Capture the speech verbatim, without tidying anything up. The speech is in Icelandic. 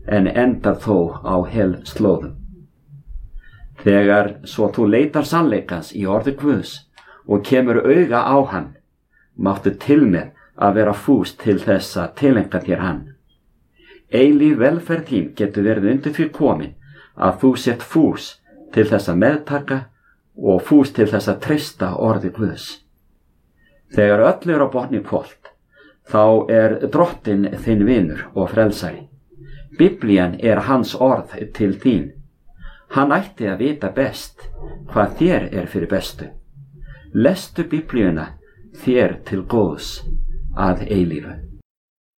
en endar þó á helslóðum. Þegar svo þú leitar sannleikans í orði Guðs og kemur auga á hann, máttu til með að vera fús til þess að tileinka þér hann. Eilíf velferð þín getur verið undir því komin að þú sett fús til þess að meðtaka og fús til þess að treysta orði Guðs. Þegar öll er á botni hvolft, þá er Drottinn þinn vinur og frelsari. Biblían er hans orð til þín. Hann ætti að vita best hvað þér er fyrir bestu. Lestu Biblíuna þér til góðs að eilífu.